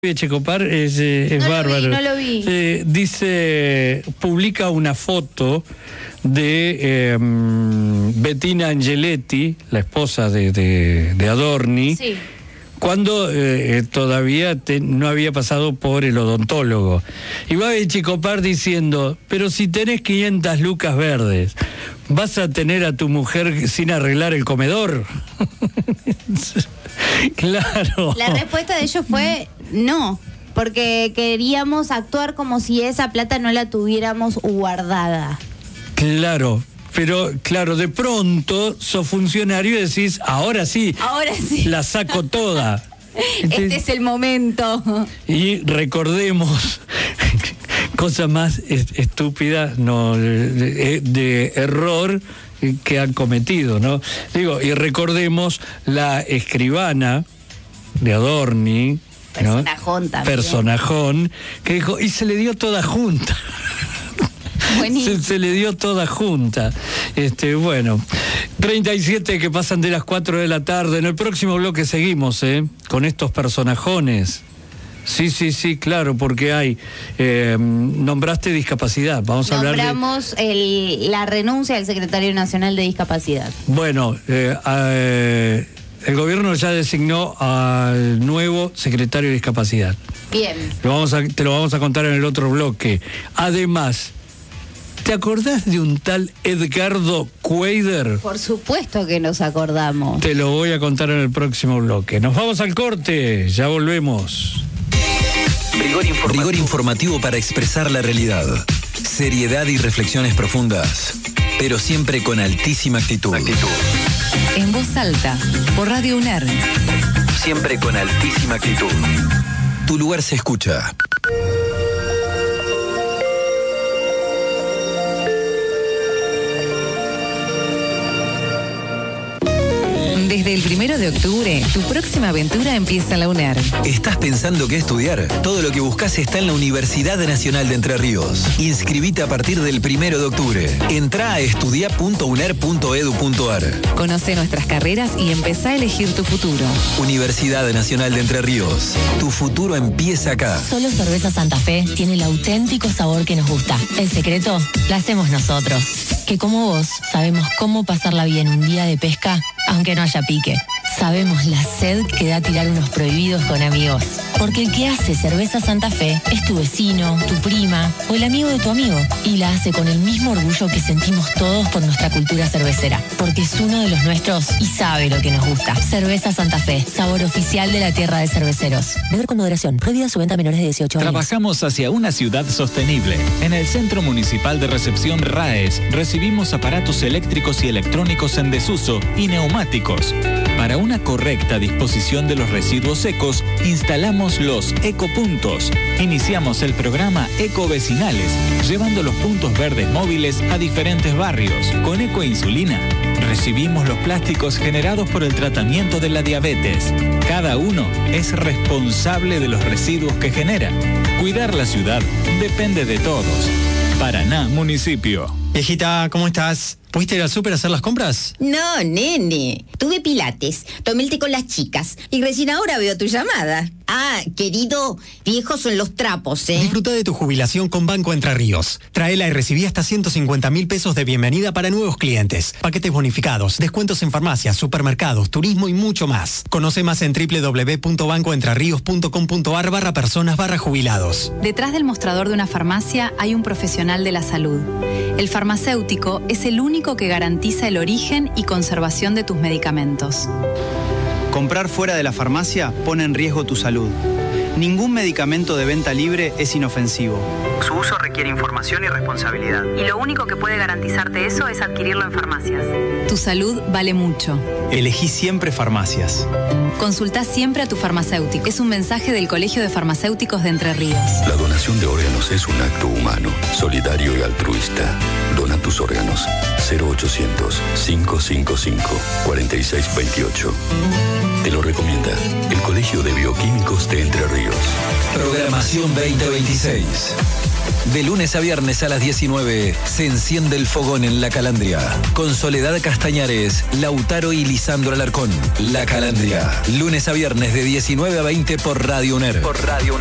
Checopar es bárbaro. No lo vi. Dice, publica una foto de Bettina Angeletti, la esposa de Adorni, Sí. cuando todavía no había pasado por el odontólogo. Y va Checopar diciendo, pero si tenés 500 lucas verdes, ¿vas a tener a tu mujer sin arreglar el comedor? Claro. La respuesta de ellos fue no, porque queríamos actuar como si esa plata no la tuviéramos guardada. Claro, pero claro, de pronto sos funcionario y decís, ahora sí, la saco toda. Este es el momento. Y recordemos, cosa más estúpida, no, de error que han cometido, ¿no? Digo, y recordemos la escribana de Adorni, ¿no? Personajón también. Personajón, que dijo, y se le dio toda junta. Se le dio toda junta. Bueno, 37 que pasan de las 4 de la tarde. En el próximo bloque seguimos, con estos personajones. Sí, claro, porque hay. Nombraste discapacidad. Vamos a hablar de. Nombramos la renuncia del Secretario Nacional de Discapacidad. Bueno, el gobierno ya designó al nuevo secretario de discapacidad. Bien. Te lo vamos a contar en el otro bloque. Además, ¿te acordás de un tal Edgardo Cuader? Por supuesto que nos acordamos. Te lo voy a contar en el próximo bloque. Nos vamos al corte, ya volvemos. Rigor informativo para expresar la realidad. Seriedad y reflexiones profundas, pero siempre con altísima actitud. En voz alta, por Radio UNER. Siempre con altísima actitud. Tu lugar se escucha. Desde el 1 de octubre, tu próxima aventura empieza en la UNER. ¿Estás pensando qué estudiar? Todo lo que buscas está en la Universidad Nacional de Entre Ríos. Inscribite a partir del 1 de octubre. Entrá a estudia.uner.edu.ar. Conoce nuestras carreras y empezá a elegir tu futuro. Universidad Nacional de Entre Ríos. Tu futuro empieza acá. Solo Cerveza Santa Fe tiene el auténtico sabor que nos gusta. El secreto lo hacemos nosotros. Que como vos sabemos cómo pasarla bien un día de pesca, aunque no haya pique. Sabemos la sed que da tirar unos prohibidos con amigos. Porque el que hace Cerveza Santa Fe es tu vecino, tu prima o el amigo de tu amigo. Y la hace con el mismo orgullo que sentimos todos por nuestra cultura cervecera. Porque es uno de los nuestros y sabe lo que nos gusta. Cerveza Santa Fe, sabor oficial de la tierra de cerveceros. Beber con moderación. Prohibida su venta a menores de 18 años. Trabajamos hacia una ciudad sostenible. En el Centro Municipal de Recepción RAES recibimos aparatos eléctricos y electrónicos en desuso y neumáticos. Para una correcta disposición de los residuos secos, instalamos los ecopuntos. Iniciamos el programa Ecovecinales, llevando los puntos verdes móviles a diferentes barrios. Con Ecoinsulina, recibimos los plásticos generados por el tratamiento de la diabetes. Cada uno es responsable de los residuos que genera. Cuidar la ciudad depende de todos. Paraná, municipio. Viejita, ¿cómo estás? ¿Pudiste ir al súper a hacer las compras? No, nene. Tuve pilates, tomé el té con las chicas y recién ahora veo tu llamada. Ah, querido, viejos son los trapos, ¿eh? Disfruta de tu jubilación con Banco Entre Ríos. Traela y recibí hasta 150.000 pesos de bienvenida para nuevos clientes. Paquetes bonificados, descuentos en farmacias, supermercados, turismo y mucho más. Conoce más en www.bancoentrerrios.com.ar/personas/jubilados. Detrás del mostrador de una farmacia hay un profesional de la salud. El farmacéutico es el único que garantiza el origen y conservación de tus medicamentos. Comprar fuera de la farmacia pone en riesgo tu salud. Ningún medicamento de venta libre es inofensivo. Su uso requiere información y responsabilidad. Y lo único que puede garantizarte eso es adquirirlo en farmacias. Tu salud vale mucho. Elegí siempre farmacias. Consultá siempre a tu farmacéutico. Es un mensaje del Colegio de Farmacéuticos de Entre Ríos. La donación de órganos es un acto humano, solidario y altruista. Dona tus órganos. 0800-555-4628. Te lo recomienda el Colegio de Bioquímicos de Entre Ríos. Programación 2026. De lunes a viernes a las 19 se enciende el fogón en La Calandria. Con Soledad Castañares, Lautaro y Lisandro Alarcón. La Calandria. Lunes a viernes de 19 a 20 por Radio UNER.